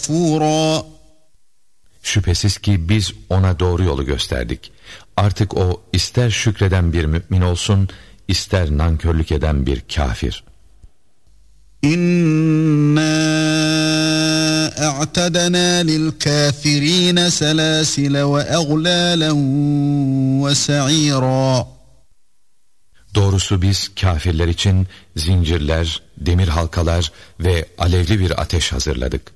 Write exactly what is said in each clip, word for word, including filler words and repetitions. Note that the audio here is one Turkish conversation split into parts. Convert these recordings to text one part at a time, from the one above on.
كفورا. Şüphesiz ki biz ona doğru yolu gösterdik. Artık o ister şükreden bir mümin olsun, ister nankörlük eden bir kafir. İnna a'tadna lil kafirin salasil ve aglalan ve sa'ira. Doğrusu biz kafirler için zincirler, demir halkalar ve alevli bir ateş hazırladık.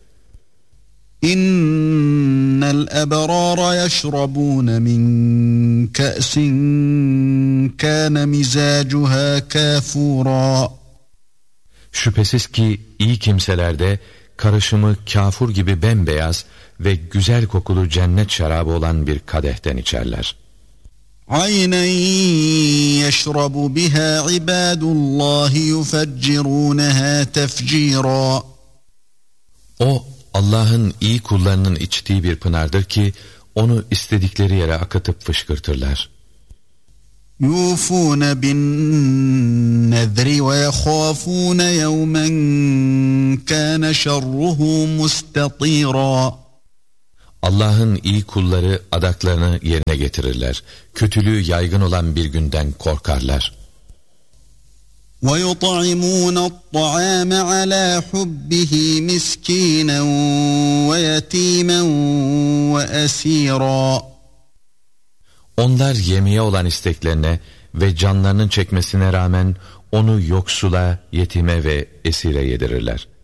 İnnel ebrara yeşrabun min ka'sin kana mizacuha kafura. Şüphesiz ki iyi kimseler de karışımı kafur gibi bembeyaz ve güzel kokulu cennet şarabı olan bir kadehten içerler. Aynen yeşrabu biha ibadullah yufeccirunaha tefcira. O Allah'ın iyi kullarının içtiği bir pınardır ki onu istedikleri yere akıtıp fışkırtırlar. Yufun bin nezri ve yakhafun yevmen kana şerruhu mustatira. Allah'ın iyi kulları adaklarını yerine getirirler. Kötülüğü yaygın olan bir günden korkarlar. وَيُطْعِمُونَ الطَّعَامَ عَلَى حُبِّهِ مِسْكِينًا وَيَتِيمًا وَأَسِيرًا. Onlar yemeğe olan isteklerine ve canlarının çekmesine rağmen onu yoksula, yetime ve esire yedirirler.